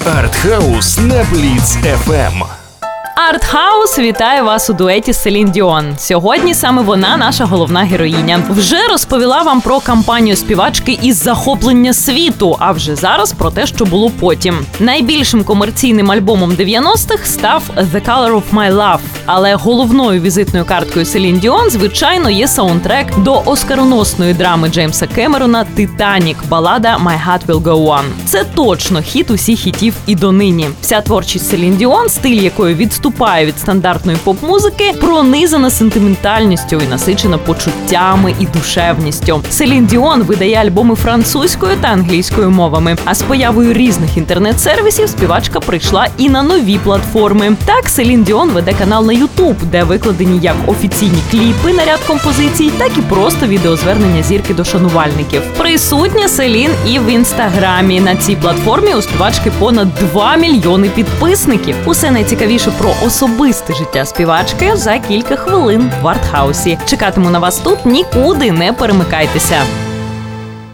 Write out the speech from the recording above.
Артхаус на Бліц FM. Артхаус вітає вас у дуеті з Селін Діон. Сьогодні саме вона наша головна героїня. Вже розповіла вам про кампанію співачки із захоплення світу, а вже зараз про те, що було потім. Найбільшим комерційним альбомом 90-х став «The Color of My Love». Але головною візитною карткою Селін Діон, звичайно, є саундтрек до оскароносної драми Джеймса Кемерона «Титанік», балада «My Heart Will Go On». Це точно хіт усіх хітів і донині. Вся творчість Селін Діон, стиль якої відступає від стандартної поп-музики, пронизана сентиментальністю і насичена почуттями і душевністю. Селін Діон видає альбоми французькою та англійською мовами, а з появою різних інтернет-сервісів співачка прийшла і на нові платформи. Так, Селін Діон веде канал на YouTube, де викладені як офіційні кліпи на ряд композицій, так і просто відеозвернення зірки до шанувальників. Присутня Селін і в Інстаграмі. На цій платформі у співачки понад 2 мільйони підписників. Усе найцікавіше про особисте життя співачки за кілька хвилин в Артхаусі. Чекатиму на вас тут, нікуди не перемикайтеся.